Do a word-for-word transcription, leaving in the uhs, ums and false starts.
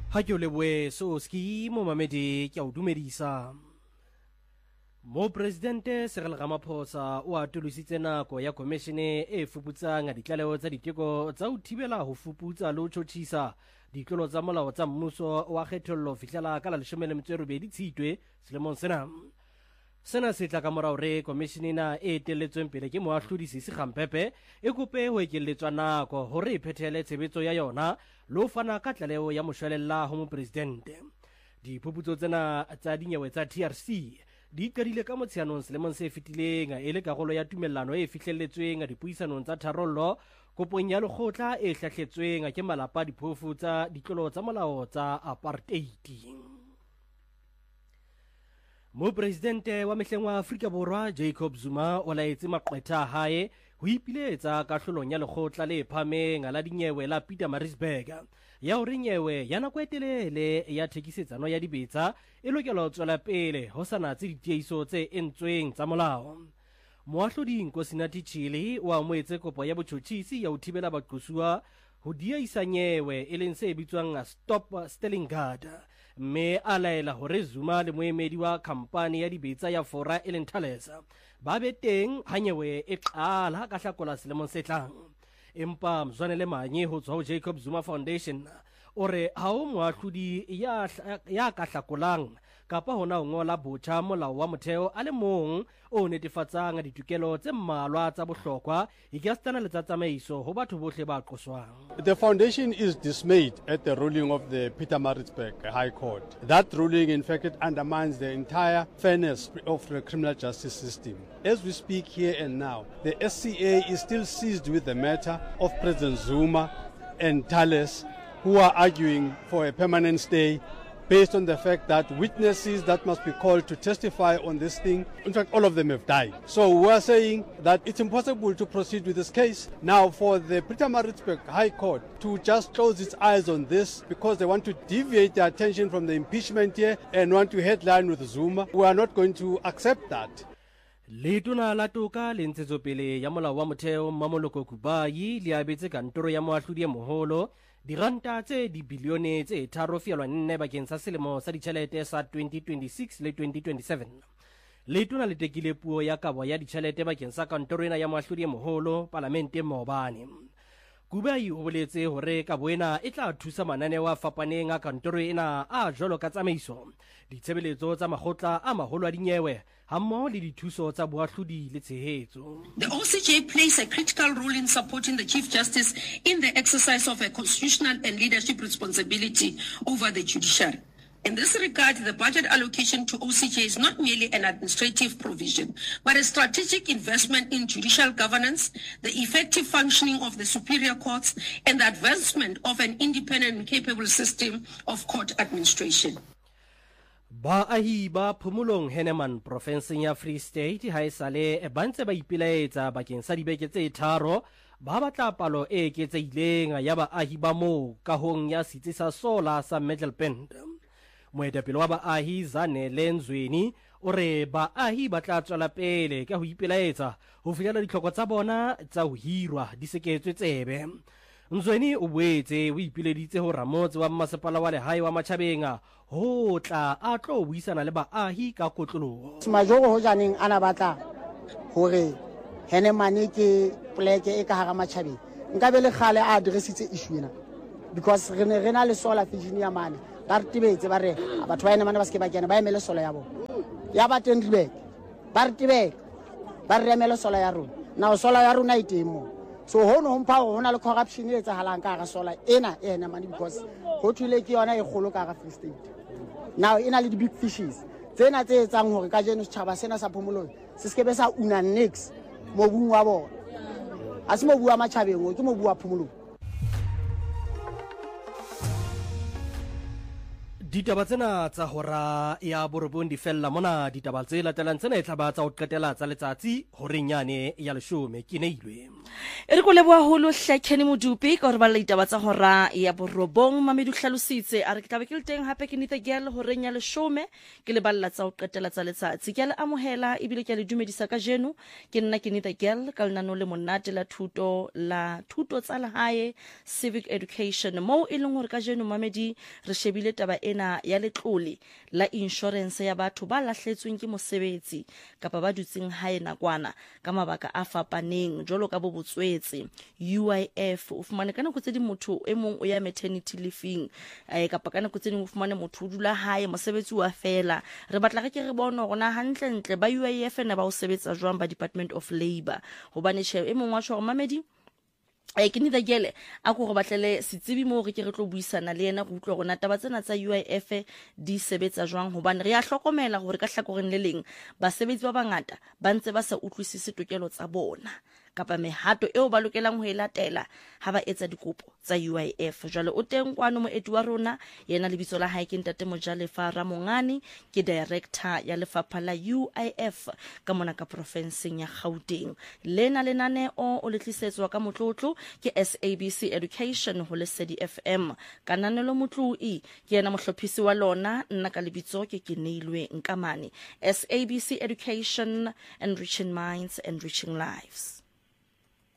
Ha ke o lebohe Soski mo mamedi ke a o dumedisa. Mo presidente Cyril Ramaphosa o atolositse nako ya komishene e fuputsang ditlaleho tsa diteko tsa ho thibela ho fuputsa le ho tjhotjhisa ditlolo tsa molao tsa mmuso wa kgethollo fihlela ka la leshome le metso e robedi Tshitwe selemong sena. Sena se tla ka morao re komishene ena e etelletsweng pele ke moahlodi Sisi Khampepe e kope ho ekelletswa nako hore e phethele tshebetso ya yona le ho fana ka tlaleho ya moshwelella ho mopresidente. Diphuputso tsena tsa dinyewe tsa T R C di qadile ka motsheanong selemong se fetileng e le karolo ya tumellano e fihlelletsweng dipuisanong tsa tharollo kopong ya lekgotla e hlahletsweng ke malapa diphofu tsa ditlolo tsa molao tsa apartheid. Mopresidente wa mehleng wa Afrika Borwa Jacob Zuma o laetse maqwetha a hae ho ipiletsa kahlolong ya lekgotla le phameng la dinyewe la Pietermaritzburg ya hore nyewe ya nako e telele ya thekisetsano ya dibetsa e lokela ho tswela pele ho sa natse ditiehiso tse entsweng tsa molao. Moahlodi Nkosinathi Chili o amoetse kopo ya botjhotjhisi ya ho thibela baqosuwa ho diehisa nyewe e leng se bitswang Stop Stealing Guard, mme a laela hore Zuma le moemedi wa khampani ya dibetsa ya Fora e leng Thales ba be teng ha nyewe e qala ka Hlakola selemong se tlang. Empa Mzwanele Manye ho tswa ho Jacob Zuma Foundation o re ha o moahlodi ya ya ka hlakolang kapa hona ho ngola botjha molao wa motheo a le mong o netefatsang ditokelo tse mmalwa tsa bohlokwa e ka stana le tsa tsamaiso ho batho bohle ba qoswang. The foundation is dismayed at the ruling of the Pietermaritzburg High Court. That ruling, in fact, it undermines the entire fairness of the criminal justice system. As we speak here and now, the S C A is still seized with the matter of President Zuma and Thales, who are arguing for a permanent stay based on the fact that witnesses that must be called to testify on this thing, in fact, all of them have died. So we are saying that it's impossible to proceed with this case. Now, for the Pietermaritzburg High Court to just close its eyes on this because they want to deviate their attention from the impeachment here and want to headline with Zuma, we are not going to accept that. Letona la toka le ntshetsopele ya molao wa motheo Mamoloko Kubayi le abetse kantoro ya moahlodi e moholo diranta tse dibilione tse tharo fielwa nne bakeng sa selemo sa ditjhelete sa twenty twenty-six le twenty twenty-seven. Letona le tekile puo ya kabo ya ditjhelete bakeng sa kantoro ena ya moahlodi e moholo parlamente maobane. Kubayi o boletse hore kabo ena e tla thusa mananeo a fapaneng a kantoro ena a jwalo ka tsamaiso ditshebeletso tsa makgotla a maholo a dinyewe hammoho le dithuso tsa boahlodi le tshehetso. The O C J plays a critical role in supporting the Chief Justice in the exercise of a constitutional and leadership responsibility over the judiciary. In this regard, the budget allocation to O C J is not merely an administrative provision, but a strategic investment in judicial governance, the effective functioning of the superior courts, and the advancement of an independent and capable system of court administration. Baahi ba Phomolong Henneman provinceng ya Free State ha esale e bantse ba ipilaetsa bakeng sa dibeke tse tharo ba batla palo e eketsehileng ya baahi ba moo kahong ya setsi sa sola sa Middelpunt. Moetapele wa baahi Zanele Nzweni o re baahi ba tla tswela pele ka ho ipilaetsa ho fihlela ditlhoko tsa bona tsa ho hirwa di seketswe tsebe. Nzweni o boetse o ipileditse ho ramotse wa mmasepala wa lehae wa Matjhabeng ho tla a tlo buisana le baahi ka kotloloho. Majoro ho janeng ana batla hore Henneman ke poleke e ka hara Matjhabeng nka be le khale a addressitse issue ena because re ne re na le solar vision ya mane ba re tibetse ba re batho ba Henneman ba se ke ba kena ba emele solar ya bona ya ba Tendribek ba re tibeka ba re emele solar ya rona now solar ya rona e teng mo. So hono ho mpa hona le corruption e etsahalang ka ga sola ena e Henneman because ho thule ke yona e kgolo ka ga Free State. Now ina le di big fishes tsena tse etsang hore ka jeno setjhaba sena sa Phomolong se skebe sa una next mobung wa bona a se mobu wa Matjhabeng o ke mobu wa Phomolong. ditaba tsena tsa hora ya borobong di fella mona ditaba tse latelang tsena e tlaba tsa ho qetela tsa letsatsi horeng yane ya leshome ke neilwe e re go leboa holo Hlakeni Modupi ka hore ba le ditaba tsa hora ya borobong Mamedu hlalositse a re ke tlabe ke le teng hape ke nitse gel horeng ya leshome ke le balla tsa ho qetela tsa letsatsi ke le amohela ebile ke le dumedisa ka jeno ke nna ke nitse gel ka lenano le monate la thuto la thuto tsa lehae civic education mo e leng hore ka jeno Mamedi re shebile taba ena ya letlole la insurance ya batho ba lahletsweng ke mosebetsi kapa ba dutseng hae nakwana ka mabaka a fapaneng jolo ka bo botswetse U I F o fumane kana go tse di motho e mong o ya maternity leave eh kapa kana go tse ding o fumane motho o dula hae mosebetsi wa fela re batla ke re bona gona hantle ntle ba U I F na ba o sebetsa jwang ba Department of Labour hobane che e mong wa tshwa Mamedi e ke nitse gele a go go batlele setsibi mo re ke re tlo buisana le yena go utlwa gona taba tsena tsa U I F di sebetsa jwang hobane re ya hlokomela gore ka hlakoreng le leng basebetsi ba bangata ba ntse ba sa utlwisise tokelo tsa bona kapa mehato eo ba lokelang ho e latela ha ba etsa dikopo tsa U I F jwale o teng kwano moeti wa rona yena lebitso la hae ke Ntate Mojalefa Ramongani ke director ya lefapha la U I F ka mona ka provinceng ya Gauteng lena lenane o o letlisetswa ka motlotlo ke S A B C Education ho Lesedi F M kananelo motloi ke yena mohlophisi wa lona nna ka lebitso ke ke neilwe Nkamane S A B C Education, enriching minds, enriching lives.